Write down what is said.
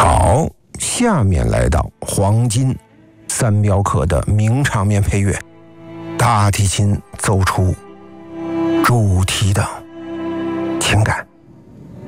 好，下面来到黄金三镖客的名场面配乐，大提琴奏出主题的